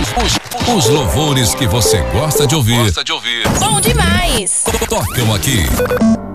Os louvores que você gosta de ouvir. Bom demais. Tocam aqui.